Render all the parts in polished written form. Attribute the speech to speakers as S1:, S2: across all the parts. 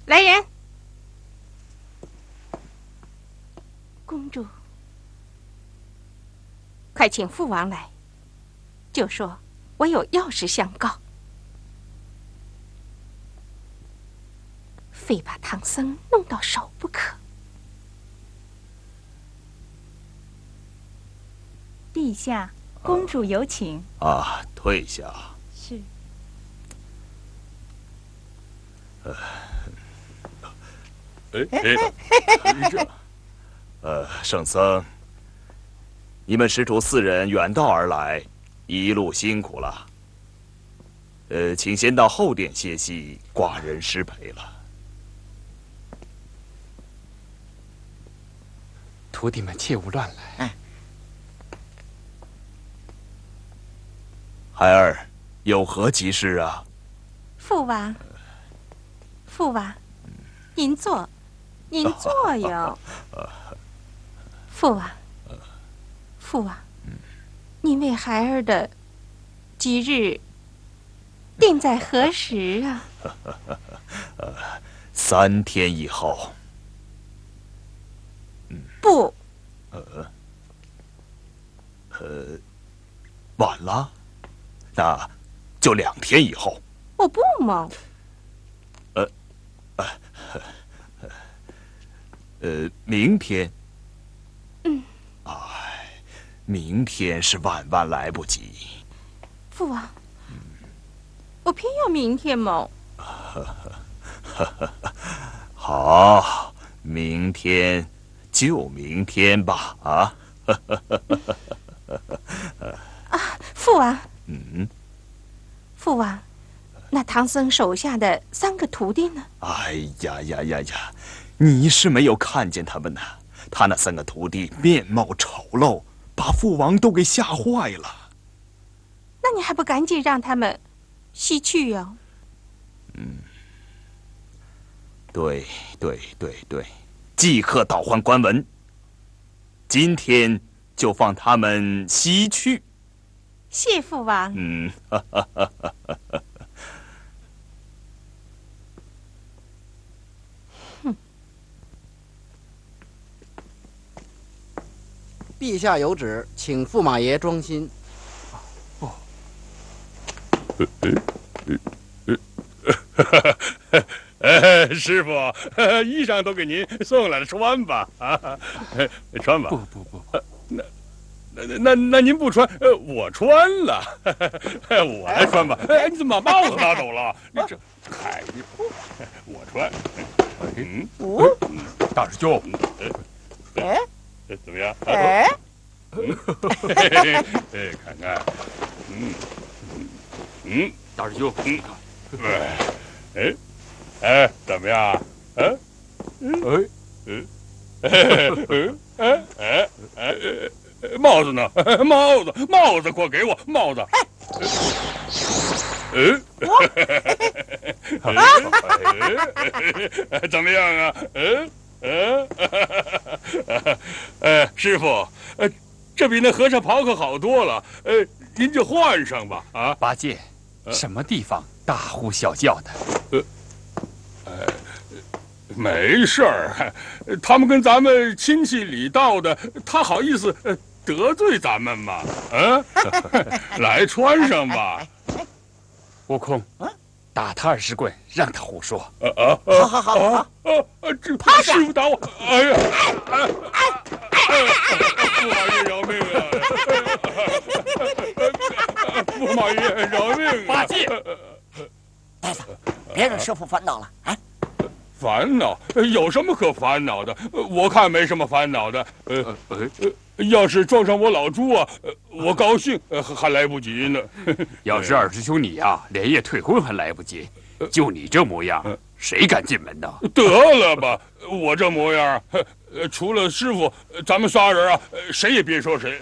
S1: 来人！公主，快请父王来，就说我有要事相告，非把唐僧弄到手不可。
S2: 陛下，公主有请。
S3: 退下。
S2: 是。
S3: 圣僧，你们师徒4人远道而来，一路辛苦了。请先到后殿歇息，寡人失陪了。
S4: 徒弟们切勿乱来。
S3: 孩儿，有何急事啊？
S1: 父王，父王，您坐，您坐哟。父王，父王，您为孩儿的吉日定在何时啊
S3: ？3天以后。
S1: 不。
S3: 晚了，那就2天以后。
S1: 我不嘛。
S3: 明天。
S1: 哎，
S3: 明天是万万来不及。
S1: 父王，我偏要明天嘛。
S3: 好，明天就明天吧。
S1: 父王。父王，那唐僧手下的3个徒弟呢？
S3: 哎呀，你是没有看见他们呢。他那3个徒弟面貌丑陋，把父王都给吓坏了。
S1: 那你还不赶紧让他们西去呀？
S3: 对，即刻导还官文。今天就放他们西去。
S1: 谢父王。
S5: 陛下有旨，请驸马爷装新。
S6: 师傅，衣裳都给您送来了，穿吧。穿吧。
S4: 不，
S6: 那您不穿，我穿了，我来穿吧。你怎么把帽子拿走了？你这，我穿。
S4: 大师兄，
S6: 怎么样？看看，
S4: 大师兄，
S6: 怎么样？帽子呢？帽子，快给我帽子！怎么样啊？师傅，这比那和尚袍可好多了。您就换上吧。
S4: 八戒，什么地方大呼小叫的？
S6: 没事儿，他们跟咱们亲戚里道的，他好意思得罪咱们吗？来穿上吧。
S4: 悟空，打他20棍，让他胡说。
S5: 好。
S6: 趴下！师傅打我！哎呀！驸马爷饶命啊！驸马爷饶命啊！
S4: 八戒，
S5: 大夫，别让师傅烦恼了啊！
S6: 烦恼？有什么可烦恼的？我看没什么烦恼的。要是撞上我老猪啊，我高兴还来不及呢。
S4: 要是二师兄你呀，连夜退婚还来不及。就你这模样，谁敢进门呢？
S6: 得了吧，我这模样，除了师傅，咱们仨人啊，谁也别说谁。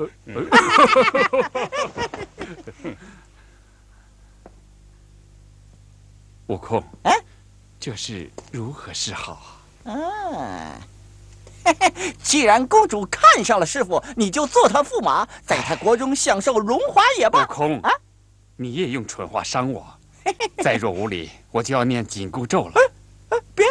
S4: 悟空，这是如何是好
S5: 啊？既然公主看上了师傅，你就做他驸马，在他国中享受荣华也罢。
S4: 悟空啊，你也用蠢话伤我。再若无礼，我就要念紧箍咒了。
S5: 别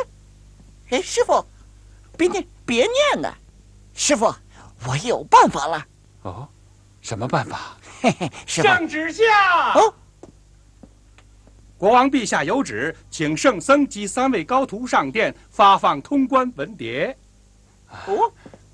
S5: 哎，师傅，别念了，师傅，我有办法了。
S4: 哦，什么办法？
S5: 嘿嘿，师傅。
S7: 圣旨下。
S5: 哦。
S7: 国王陛下有旨，请圣僧及3位高徒上殿发放通关文牒。
S5: 哦。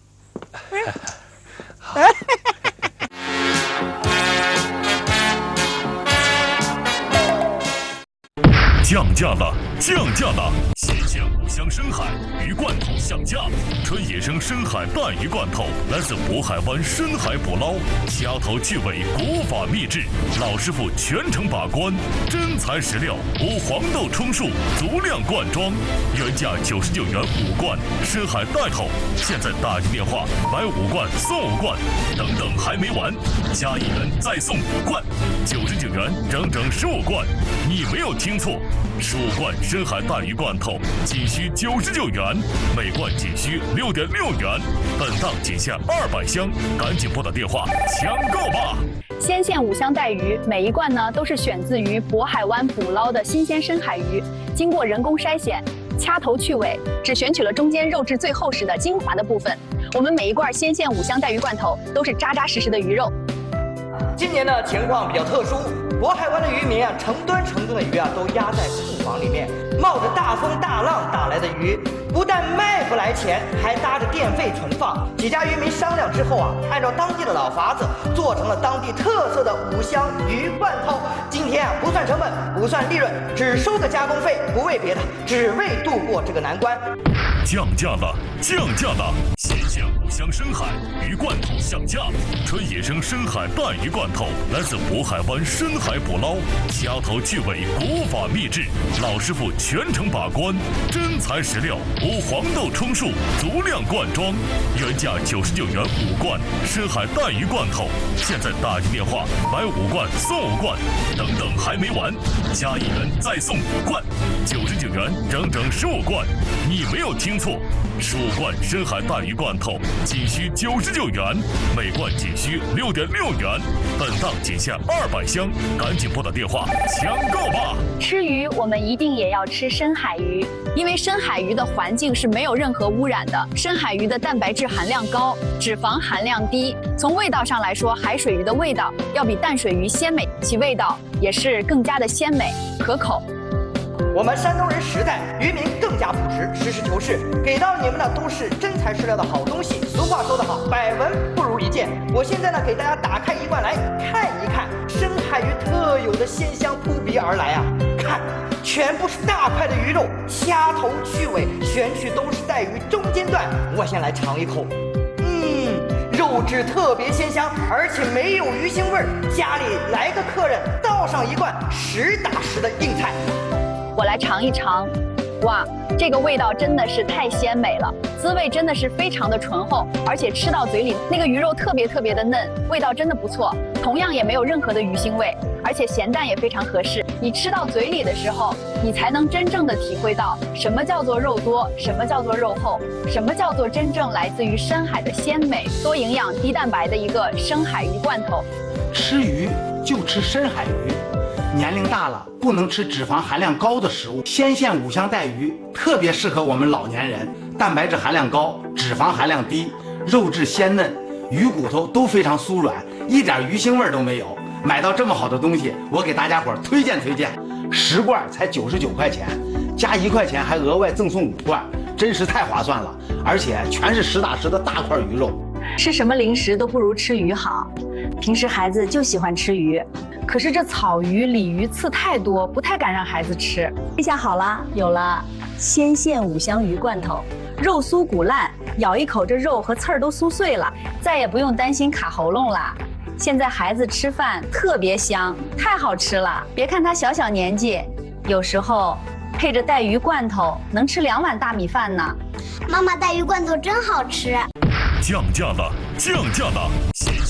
S8: 降价了，降价了！鲜鲜5香深海鱼罐头降价，纯野生深海带鱼罐头，来自渤海湾深海捕捞，掐头去尾，古法秘制，老师傅全程把关，真材实料，无黄豆充数，足量灌装，原价99元5罐，深海带头，现在打进电话买5罐送5罐，等等还没完，加1元再送5罐，99元整整15罐，你没有听错。15罐深海带鱼罐头仅需99元，每罐仅需6.6元，本档仅限200箱，赶紧拨打电话抢购吧！
S9: 鲜线5香带鱼，每一罐呢都是选自于渤海湾捕捞的新鲜深海鱼，经过人工筛选，掐头去尾，只选取了中间肉质最厚实的精华的部分。我们每一罐鲜线5香带鱼罐头都是扎扎实实的鱼肉。
S10: 今年的情况比较特殊，渤海湾的渔民啊，成吨的鱼啊，都压在库房里面，冒着大风大浪打来的鱼，不但卖不来钱，还搭着电费存放。几家渔民商量之后啊，按照当地的老法子，做成了当地特色的5香鱼罐头。今天啊，不算成本，不算利润，只收个加工费，不为别的，只为度过这个难关。
S8: 降价了，降价了！鲜鲜5香深海鱼罐头降价，纯野生深海带鱼罐头，来自渤海湾深海捕捞，掐头去尾，古法秘制，老师傅全程把关，真材实料，无黄豆充数，足量灌装，原价99元5罐，深海带鱼罐头，现在打进电话买5罐送5罐，等等还没完，加1元再送5罐，99元整整15罐，你没有听错，15罐深海带鱼罐头仅需99元，每罐仅需6.6元，本档仅限200箱，赶紧拨打电话抢购吧！
S9: 吃鱼我们一定也要吃深海鱼，因为深海鱼的环境是没有任何污染的，深海鱼的蛋白质含量高，脂肪含量低。从味道上来说，海水鱼的味道要比淡水鱼鲜美，其味道也是更加的鲜美可口。
S10: 我们山东人实在，渔民更加朴实，实事求是，给到你们的都是真材实料的好东西。俗话说得好，百闻不如一见。我现在呢，给大家打开一罐来看一看，深海鱼特有的鲜香扑鼻而来啊！看，全部是大块的鱼肉，掐头去尾，选取都是带鱼中间段。我先来尝一口，肉质特别鲜香，而且没有鱼腥味儿。家里来个客人，倒上一罐实打实的硬菜。
S9: 我来尝一尝，哇，这个味道真的是太鲜美了，滋味真的是非常的醇厚，而且吃到嘴里那个鱼肉特别的嫩，味道真的不错，同样也没有任何的鱼腥味，而且咸淡也非常合适。你吃到嘴里的时候，你才能真正的体会到什么叫做肉多，什么叫做肉厚，什么叫做真正来自于深海的鲜美、多营养、低蛋白的一个深海鱼罐头。
S11: 吃鱼就吃深海鱼。年龄大了不能吃脂肪含量高的食物，鲜线5香带鱼特别适合我们老年人，蛋白质含量高，脂肪含量低，肉质鲜嫩，鱼骨头都非常酥软，一点鱼腥味都没有。买到这么好的东西，我给大家伙推荐，10罐才99块钱，加1块钱还额外赠送5罐，真是太划算了，而且全是实打实的大块鱼肉。
S12: 吃什么零食都不如吃鱼好，平时孩子就喜欢吃鱼，可是这草鱼、鲤鱼刺太多，不太敢让孩子吃。
S13: 这下好了，有了鲜线5香鱼罐头，肉酥骨烂，咬一口这肉和刺儿都酥碎了，再也不用担心卡喉咙了。现在孩子吃饭特别香，太好吃了。别看他小年纪，有时候配着带鱼罐头能吃2碗大米饭呢。
S14: 妈妈，带鱼罐头真好吃。
S8: 降价了，降价了！鲜线5香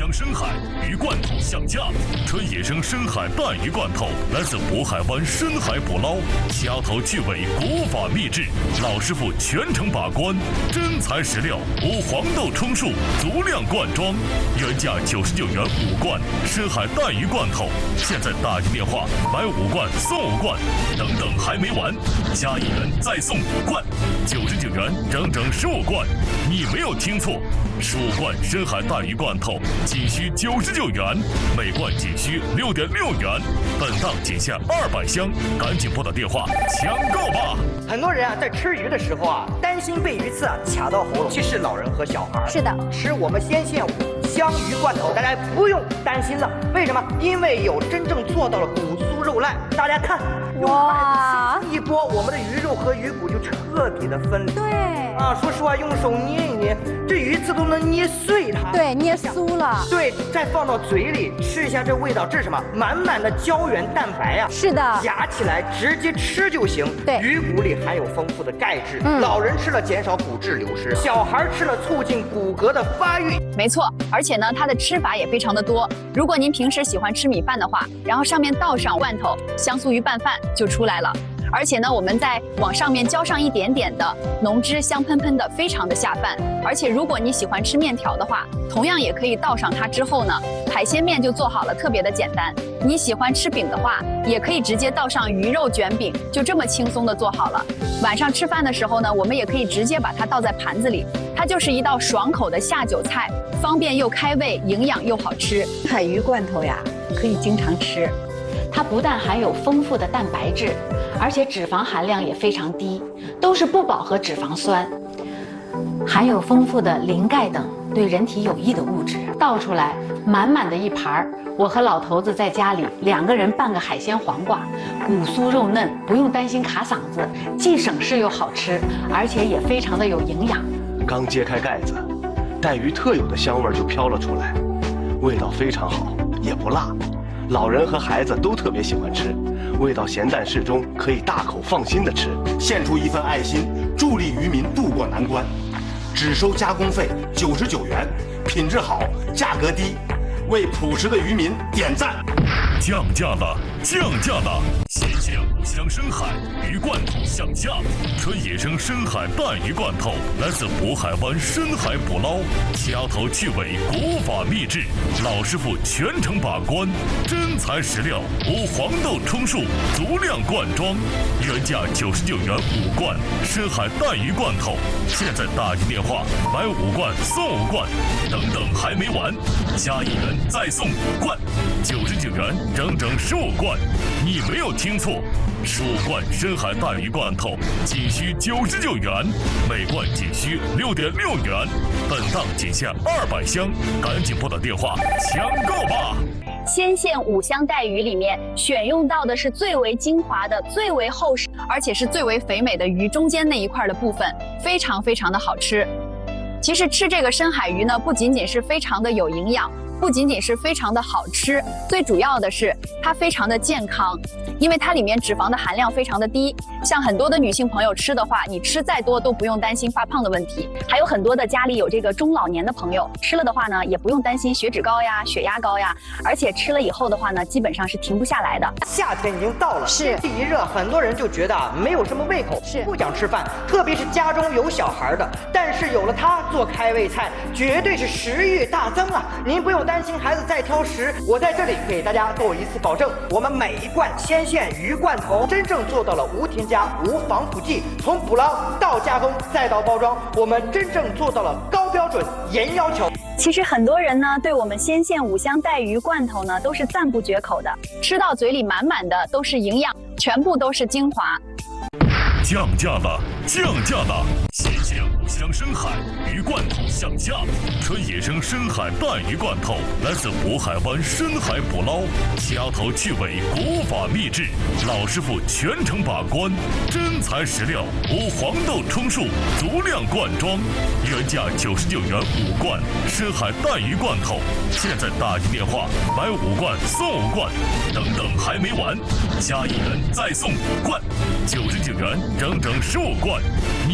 S8: 香深海鱼罐头降价，纯野生深海淡鱼罐头来自渤海湾深海捕捞，掐头去尾，古法秘制，老师傅全程把关，真材实料，无黄豆充数，足量灌装，原价99元5罐深海淡鱼罐头，现在打一电话买5罐送5罐，等等还没完，加1元再送5罐，99元整整15罐，你没有听错，15罐深海淡鱼罐头仅需99元，每罐仅需6.6元，本档仅限200箱，赶紧拨打电话抢购吧！
S10: 很多人啊，在吃鱼的时候啊，担心被鱼刺啊卡到喉咙，尤其是老人和小孩。
S1: 是的，
S10: 吃我们鲜线5香鱼罐头，大家不用担心了。为什么？因为有真正做到了骨酥肉烂。大家看，哇，一拨，我们的鱼肉和鱼骨就彻底的分离。
S1: 对。
S10: 啊，说实话，用手捏一捏，这鱼刺都能捏碎它。
S1: 对，捏酥了。
S10: 对，再放到嘴里吃一下，这味道，这是什么？满满的胶原蛋白呀。
S1: 是的，
S10: 夹起来直接吃就行。
S1: 对，
S10: 鱼骨里含有丰富的钙质，老人吃了减少骨质流失，小孩吃了促进骨骼的发育。
S9: 没错，而且呢，它的吃法也非常的多。如果您平时喜欢吃米饭的话，然后上面倒上罐头，香酥鱼拌饭就出来了。而且呢，我们再往上面浇上一点点的浓汁，香喷喷的，非常的下饭。而且如果你喜欢吃面条的话，同样也可以倒上它之后呢，海鲜面就做好了，特别的简单。你喜欢吃饼的话，也可以直接倒上鱼肉卷饼，就这么轻松的做好了。晚上吃饭的时候呢，我们也可以直接把它倒在盘子里，它就是一道爽口的下酒菜，方便又开胃，营养又好吃。
S12: 海鱼罐头呀，可以经常吃。它不但含有丰富的蛋白质，而且脂肪含量也非常低，都是不饱和脂肪酸，含有丰富的磷、钙等对人体有益的物质。倒出来满满的一盘，我和老头子在家里2个人拌个海鲜黄瓜，骨酥肉嫩，不用担心卡嗓子，既省事又好吃，而且也非常的有营养。
S14: 刚揭开盖子，带鱼特有的香味就飘了出来，味道非常好，也不辣。老人和孩子都特别喜欢吃，味道咸淡适中，可以大口放心的吃。
S11: 献出一份爱心，助力渔民渡过难关，只收加工费99元，品质好，价格低，为朴实的渔民点赞。
S8: 降价了，降价了！鲜鲜5香深海鱼罐头降价，纯野生深海淡鱼罐头来自渤海湾深海捕捞，掐头去尾，古法秘制，老师傅全程把关，真材实料，无黄豆充数，足量灌装，原价99元5罐深海淡鱼罐头，现在打一电话买5罐送5罐，等等还没完，加1元再送5罐，99元整整15罐，你没有听错，15罐深海淡鱼罐头仅需99元，每罐仅需6.6元，本档仅限200箱，赶紧拨打电话抢购吧！
S9: 鲜线5香带鱼里面选用到的是最为精华的、最为厚实，而且是最为肥美的鱼中间那一块的部分，非常非常的好吃。其实吃这个深海鱼呢，不仅仅是非常的有营养，不仅仅是非常的好吃，最主要的是它非常的健康，因为它里面脂肪的含量非常的低。像很多的女性朋友吃的话，你吃再多都不用担心发胖的问题。还有很多的家里有这个中老年的朋友吃了的话呢，也不用担心血脂高呀、血压高呀，而且吃了以后的话呢，基本上是停不下来的。
S10: 夏天已经到了，
S1: 是
S10: 天气一热，很多人就觉得没有什么胃口，
S1: 是
S10: 不想吃饭，特别是家中有小孩的。但是有了它做开胃菜，绝对是食欲大增啊！您不用担心孩子再挑食，我在这里给大家做一次保证，我们每一罐鲜线鱼罐头真正做到了无添加、无防腐剂，从捕捞到加工再到包装，我们真正做到了高标准、严要求。
S9: 其实很多人呢，对我们鲜线5香带鱼罐头呢，都是赞不绝口的，吃到嘴里满满的都是营养，全部都是精华。
S8: 降价了，降价了！鲜鲜5香深海鱼罐头降价，纯野生深海淡鱼罐头来自渤海湾深海捕捞，掐头去尾，古法秘制，老师傅全程把关，真材实料，无黄豆充数，足量灌装，原价99元5罐深海淡鱼罐头，现在打一电话买5罐送5罐，等等还没完，加1元再送5罐，99元整整15罐，你没有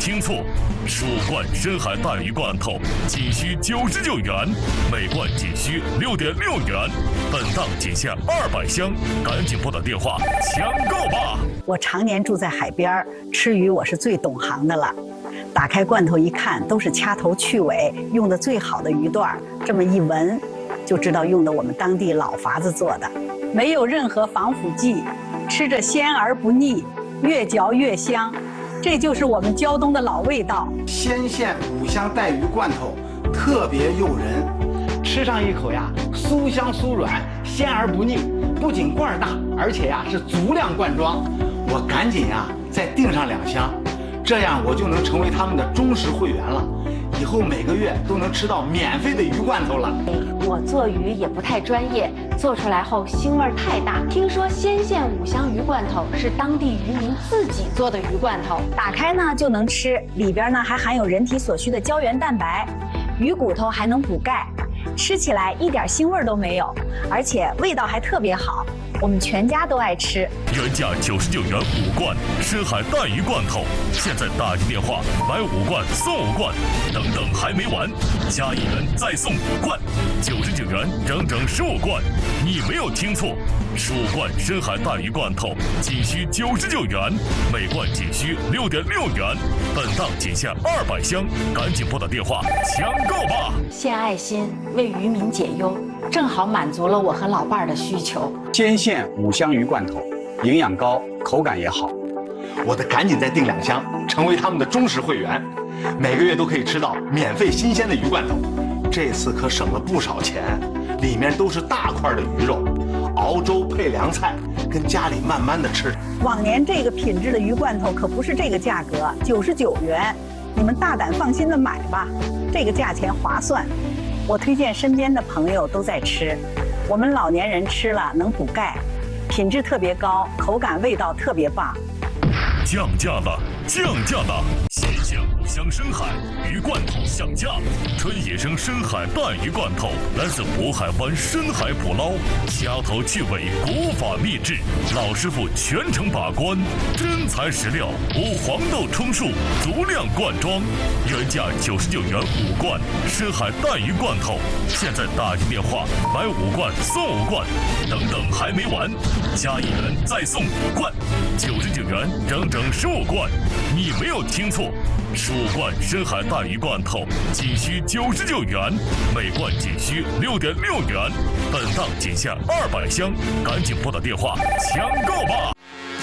S8: 听错，蜀冠深海带鱼罐头仅需99元，每罐仅需6.6元，本档仅限200箱，赶紧拨打电话抢购吧！
S15: 我常年住在海边，吃鱼我是最懂行的了。打开罐头一看，都是掐头去尾用的最好的鱼段，这么一闻，就知道用的我们当地老法子做的，没有任何防腐剂，吃着鲜而不腻，越嚼越香，这就是我们胶东的老味道。
S11: 鲜馅五香带鱼罐头特别诱人，吃上一口呀，酥香酥软，鲜而不腻，不仅罐大，而且呀是足量罐装。我赶紧呀再订上2箱。这样我就能成为他们的忠实会员了，以后每个月都能吃到免费的鱼罐头了。
S12: 我做鱼也不太专业，做出来后腥味太大。听说鲜馅五香鱼罐头是当地渔民自己做的鱼罐头，
S15: 打开呢就能吃，里边呢还含有人体所需的胶原蛋白，鱼骨头还能补钙，吃起来一点腥味都没有，而且味道还特别好。我们全家都爱吃。
S8: 原价99元5罐深海带鱼罐头，现在打进电话买5罐送5罐，等等还没完，加1元再送5罐，99元整整15罐。你没有听错，15罐深海带鱼罐头仅需99元，每罐仅需6.6元，本档仅限200箱，赶紧拨打电话抢购吧！
S12: 献爱心为渔民解忧，正好满足了我和老伴儿的需求。
S7: 鲜馅五香鱼罐头，营养高，口感也好。
S11: 我得赶紧再订2箱，成为他们的忠实会员，每个月都可以吃到免费新鲜的鱼罐头。这次可省了不少钱，里面都是大块的鱼肉，熬粥配凉菜，跟家里慢慢的吃。
S15: 往年这个品质的鱼罐头可不是这个价格，99元，你们大胆放心的买吧，这个价钱划算。我推荐身边的朋友都在吃，我们老年人吃了能补钙，品质特别高，口感味道特别棒。
S8: 降价了，降价了！鲜鲜五香深海鱼罐头上架，纯野生深海带鱼罐头来自渤海湾深海捕捞，掐头去尾，古法秘制，老师傅全程把关，真材实料，无黄豆充数，足量罐装，原价99元5罐深海带鱼罐头，现在打进电话买5罐送5罐，等等还没完，加1元再送5罐，99元整整15罐。你没有听错，15罐深海带鱼罐头仅需99元，每罐仅需6.6元，本档仅限200箱，赶紧拨打电话抢购吧！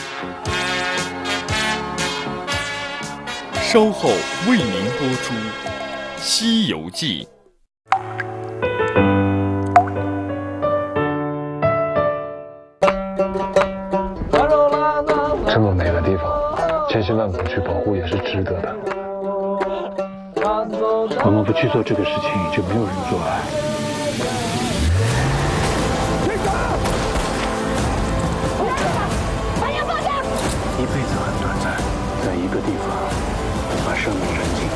S16: 稍后为您播出《西游记》。
S14: 这么美的地方，千辛万苦去保护也是值得的。我们不去做这个事情，就没有人做爱。一辈子很短暂，在一个地方把生命燃尽。